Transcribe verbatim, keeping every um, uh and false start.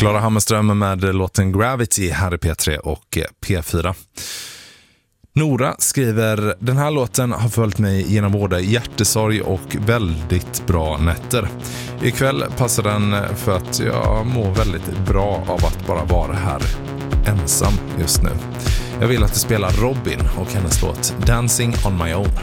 Klara Hammarström med låten Gravity här i P tre och P fyra. Nora skriver: den här låten har följt mig genom både hjärtesorg och väldigt bra nätter. Ikväll passar den för att jag mår väldigt bra av att bara vara här ensam just nu. Jag vill att du spelar Robin och hennes låt Dancing on my own.